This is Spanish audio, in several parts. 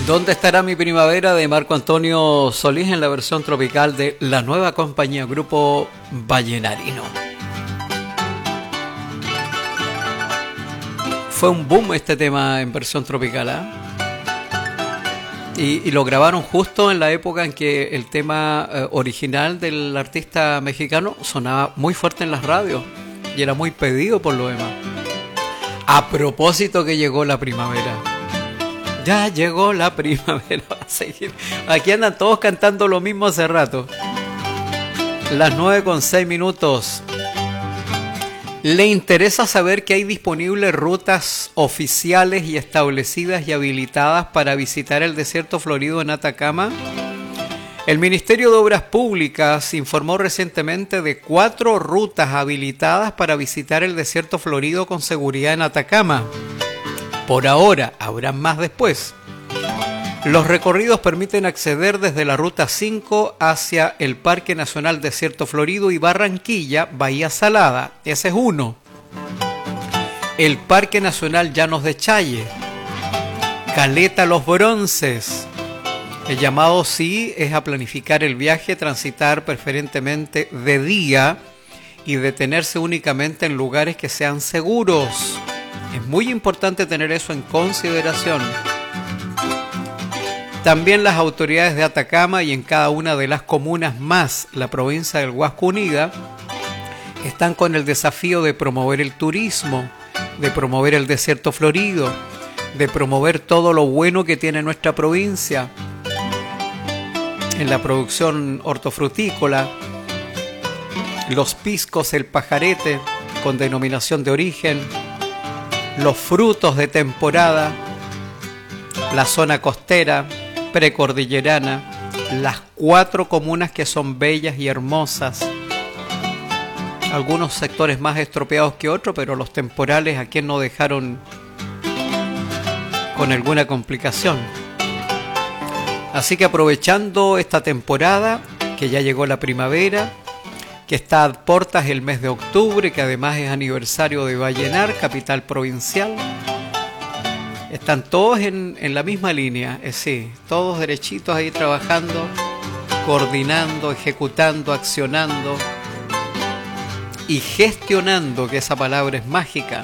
¿Dónde estará mi primavera? De Marco Antonio Solís en la versión tropical de la nueva compañía Grupo Vallenarino. Fue un boom este tema en versión tropical, ¿eh? Y lo grabaron justo en la época en que el tema original del artista mexicano sonaba muy fuerte en las radios y era muy pedido por lo demás. A propósito que llegó la primavera. Ya llegó la primavera. Aquí andan todos cantando lo mismo hace rato. Las 9:06. ¿Le interesa saber que hay disponibles rutas oficiales y establecidas y habilitadas para visitar el desierto florido en Atacama? El Ministerio de Obras Públicas informó recientemente de 4 rutas habilitadas para visitar el desierto florido con seguridad en Atacama. Por ahora, habrán más después. Los recorridos permiten acceder desde la Ruta 5 hacia el Parque Nacional Desierto Florido y Barranquilla, Bahía Salada. Ese es uno. El Parque Nacional Llanos de Challe. Caleta Los Bronces. El llamado sí es a planificar el viaje, transitar preferentemente de día y detenerse únicamente en lugares que sean seguros. Es muy importante tener eso en consideración. También las autoridades de Atacama y en cada una de las comunas más la provincia del Huasco Unida están con el desafío de promover el turismo, de promover el desierto florido, de promover todo lo bueno que tiene nuestra provincia en la producción hortofrutícola, los piscos, el pajarete con denominación de origen, los frutos de temporada, la zona costera, precordillerana, las 4 comunas que son bellas y hermosas, algunos sectores más estropeados que otros, pero los temporales a quien no dejaron con alguna complicación. Así que aprovechando esta temporada, que ya llegó la primavera, que está a puertas el mes de octubre, que además es aniversario de Vallenar, capital provincial. Están todos en la misma línea, sí, todos derechitos ahí trabajando, coordinando, ejecutando, accionando y gestionando, que esa palabra es mágica.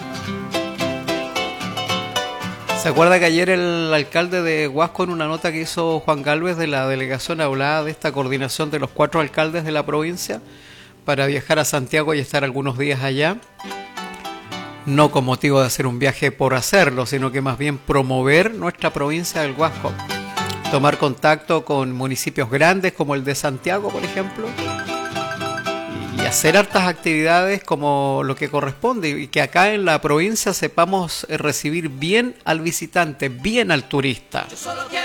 ¿Se acuerda que ayer el alcalde de Huasco, en una nota que hizo Juan Gálvez de la delegación, hablaba de esta coordinación de los 4 alcaldes de la provincia para viajar a Santiago y estar algunos días allá? No con motivo de hacer un viaje por hacerlo, sino que más bien promover nuestra provincia del Huasco. Tomar contacto con municipios grandes como el de Santiago, por ejemplo, y hacer hartas actividades como lo que corresponde, y que acá en la provincia sepamos recibir bien al visitante, bien al turista.